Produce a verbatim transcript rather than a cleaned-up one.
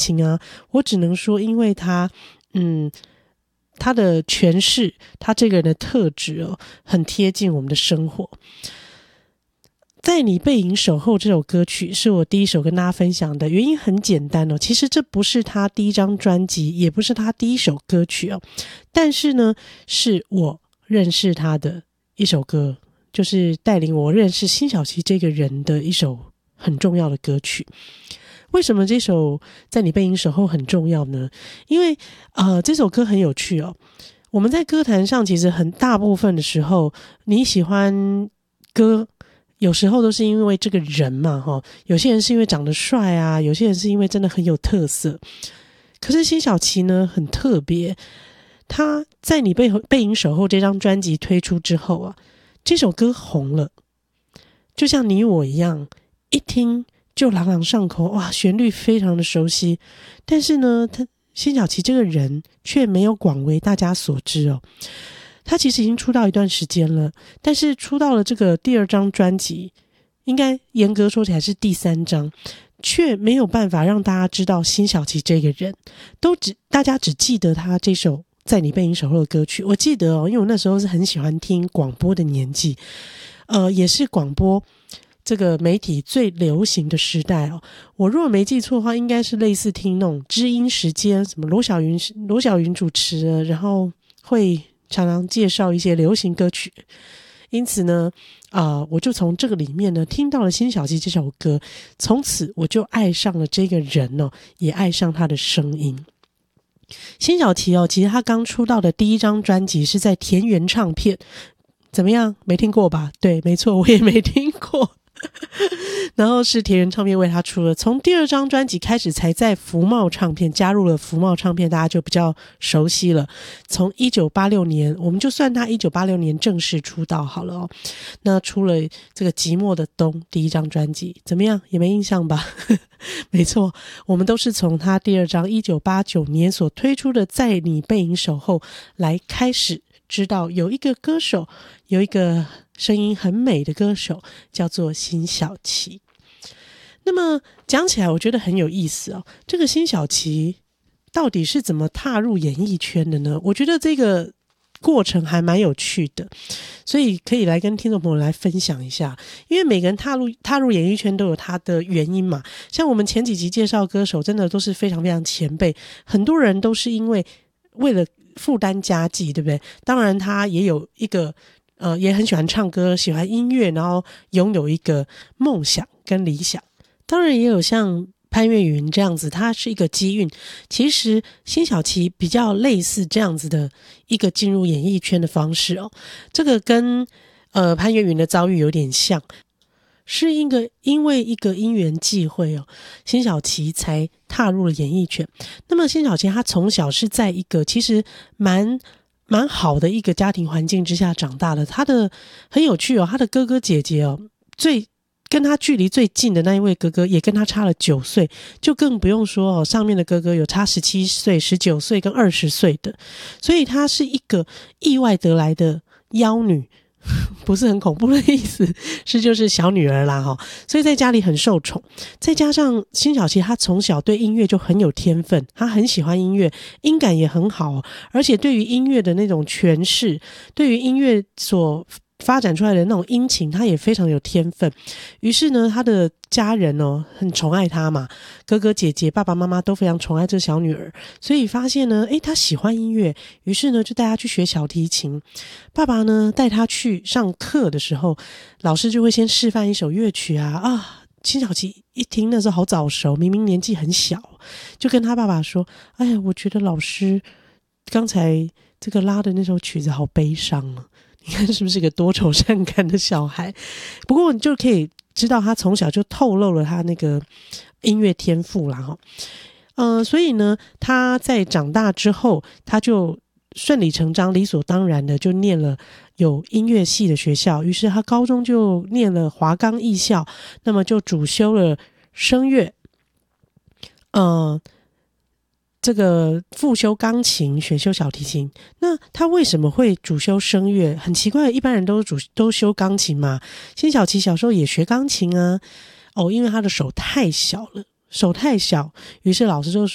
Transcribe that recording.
情啊，我只能说因为他嗯他的诠释，他这个人的特质哦，很贴近我们的生活。在你背影守候这首歌曲是我第一首跟大家分享的，原因很简单哦，其实这不是他第一张专辑，也不是他第一首歌曲哦，但是呢是我认识他的一首歌，就是带领我认识辛晓琪这个人的一首很重要的歌曲。为什么这首在你背影守候很重要呢？因为呃这首歌很有趣哦。我们在歌坛上其实很大部分的时候，你喜欢歌有时候都是因为这个人嘛，有些人是因为长得帅啊，有些人是因为真的很有特色。可是辛晓琪呢很特别，他在你背背影守候这张专辑推出之后啊，这首歌红了，就像你我一样，一听就朗朗上口，哇，旋律非常的熟悉。但是呢，他辛晓琪这个人却没有广为大家所知哦。他其实已经出道一段时间了，但是出道了这个第二张专辑，应该严格说起来是第三张，却没有办法让大家知道辛晓琪这个人，都只大家只记得他这首在你背影守候的歌曲。我记得哦，因为我那时候是很喜欢听广播的年纪，呃，也是广播这个媒体最流行的时代哦。我如果没记错的话，应该是类似听那种知音时间，什么罗小云罗小云主持的，然后会常常介绍一些流行歌曲。因此呢，呃，我就从这个里面呢听到了辛晓琪这首歌，从此我就爱上了这个人哦，也爱上他的声音。辛晓琪哦，其实他刚出道的第一张专辑是在田园唱片，怎么样？没听过吧？对，没错，我也没听过。然后是田园唱片为他出了，从第二张专辑开始才在福茂唱片加入了福茂唱片，大家就比较熟悉了。从一九八六年，我们就算他一九八六年正式出道好了哦。那出了这个寂寞的冬第一张专辑，怎么样？也没印象吧？没错，我们都是从他第二张一九八九年所推出的在你背影守候来开始知道有一个歌手，有一个声音很美的歌手叫做辛晓琪。那么讲起来我觉得很有意思哦，这个辛晓琪到底是怎么踏入演艺圈的呢？我觉得这个过程还蛮有趣的，所以可以来跟听众朋友来分享一下。因为每个人踏入踏入演艺圈都有他的原因嘛，像我们前几集介绍歌手真的都是非常非常前辈，很多人都是因为为了负担家计，对不对？当然他也有一个呃，也很喜欢唱歌，喜欢音乐，然后拥有一个梦想跟理想。当然也有像潘越云这样子，他是一个机运。其实辛晓琪比较类似这样子的一个进入演艺圈的方式哦，这个跟呃潘越云的遭遇有点像，是一个因为一个因缘际会哦，辛晓琪才踏入了演艺圈。那么辛晓琪她从小是在一个其实蛮蛮好的一个家庭环境之下长大的。她的很有趣哦，她的哥哥姐姐哦，最跟他距离最近的那一位哥哥也跟他差了九岁，就更不用说哦，上面的哥哥有差十七岁、十九岁跟二十岁的，所以他是一个意外得来的妖女，不是很恐怖的意思，是就是小女儿啦齁，所以在家里很受宠。再加上辛晓琪她从小对音乐就很有天分，她很喜欢音乐，音感也很好，而且对于音乐的那种诠释，对于音乐所发展出来的那种音情，他也非常有天分。于是呢，他的家人哦很宠爱他嘛，哥哥姐姐爸爸妈妈都非常宠爱这小女儿，所以发现呢，诶，他喜欢音乐，于是呢就带他去学小提琴。爸爸呢带他去上课的时候，老师就会先示范一首乐曲啊啊。辛晓琪一听那时候好早熟，明明年纪很小，就跟他爸爸说：“哎呀，我觉得老师刚才这个拉的那首曲子好悲伤啊。”你看是不是个多愁善感的小孩？不过你就可以知道他从小就透露了他那个音乐天赋啦齁。呃，所以呢，他在长大之后，他就顺理成章、理所当然的就念了有音乐系的学校。于是他高中就念了华冈艺校，那么就主修了声乐。呃。这个副修钢琴，选修小提琴。那他为什么会主修声乐？很奇怪，一般人都主都修钢琴嘛。辛晓琪小时候也学钢琴啊。哦，因为他的手太小了，手太小，于是老师就